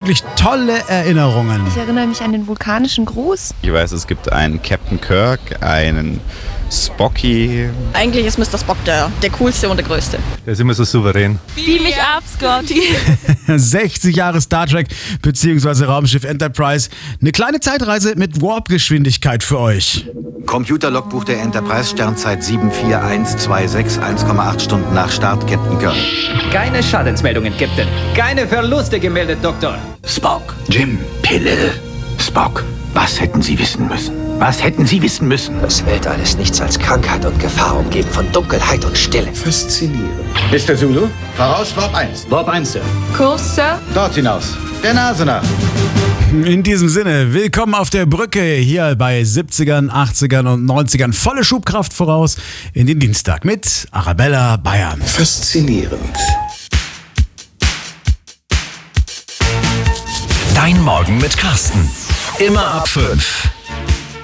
wirklich tolle Erinnerungen. Ich erinnere mich an den vulkanischen Gruß. Ich weiß, es gibt einen Captain Kirk, einen Spocky. Eigentlich ist Mr. Spock der coolste und der größte. Der ist immer so souverän. Beam mich ab, Scotty. 60 Jahre Star Trek bzw. Raumschiff Enterprise. Eine kleine Zeitreise mit Warp-Geschwindigkeit für euch. Computerlogbuch der Enterprise, Sternzeit 74126, 1,8 Stunden nach Start, Captain Kirk. Keine Schadensmeldungen, Captain. Keine Verluste gemeldet, Doktor. Spock, Jim, Pille. Spock, was hätten Sie wissen müssen? Was hätten Sie wissen müssen? Das Weltall ist nichts als Krankheit und Gefahr, umgeben von Dunkelheit und Stille. Faszinierend. Mr. Zulu, voraus Warp 1. Warp 1, Sir. Kurs, Sir. Dort hinaus. Der Nase nach. In diesem Sinne, willkommen auf der Brücke hier bei 70ern, 80ern und 90ern. Volle Schubkraft voraus in den Dienstag mit Arabella Bayern. Faszinierend. Dein Morgen mit Carsten. Immer ab 5.